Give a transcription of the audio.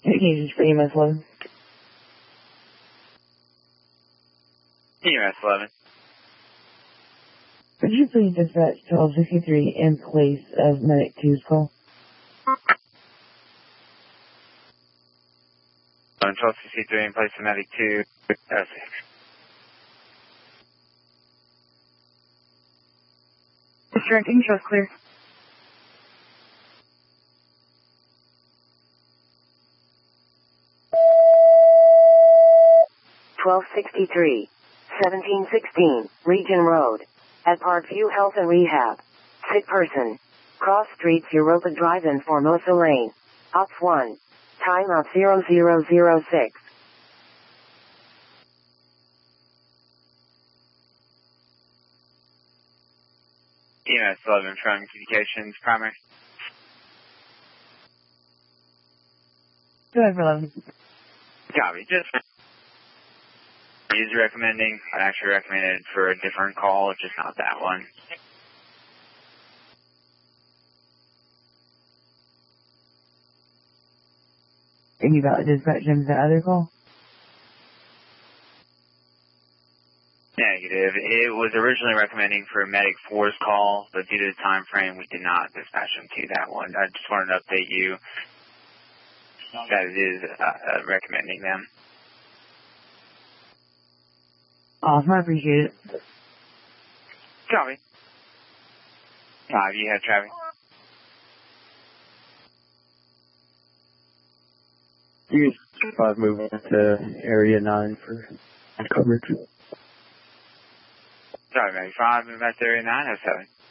Occasions for EMS 11. EMS 11. Would you please dispatch 1263 in place of Medic 2's call? 1263 in place of Medic 2. Directing shows clear. (1263) 1716 Region Road at Parkview Health and Rehab. Sick person. Cross Streets Europa Drive-In Formosa Lane. Ops 1. Time of 0006. EMS 11 from Communications Primary. Go ahead for 11. Copy. Just user recommending. I actually recommended for a different call, just not that one. Are you about to dispatch him to the other call? Negative. It was originally recommending for Medic 4's call, but due to the time frame, we did not dispatch him to that one. I just wanted to update you that it is recommending them. Awesome, I appreciate it. Copy. 5, you have traffic. You 5 moving to area 9 for coverage. Sorry, Medic 5, move back to area 907.